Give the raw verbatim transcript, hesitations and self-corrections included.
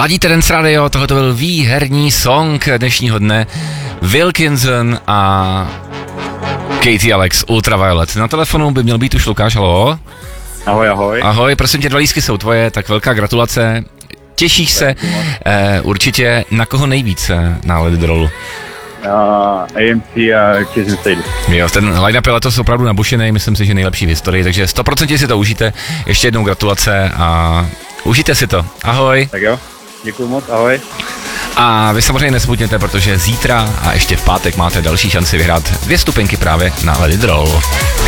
Ladíte Dance Radio, tohle to byl výherní song dnešního dne. Wilkinson a Katie Alex, Ultraviolet. Na telefonu by měl být už Lukáš, halo. Ahoj, ahoj. Ahoj, prosím tě, dva lístky jsou tvoje, tak velká gratulace. Těšíš se eh, určitě na koho nejvíce na Let It Rollu? Uh, A M C a Kiss Sadie. Jo, ten line-up je letos opravdu nabušený, myslím si, že nejlepší v historii, takže sto procent si to užijte. Ještě jednou gratulace a užijte si to. Ahoj. Tak jo, děkuju moc, ahoj. A vy samozřejmě nesmutněte, protože zítra a ještě v pátek máte další šanci vyhrát dvě stupenky právě na Let It Roll.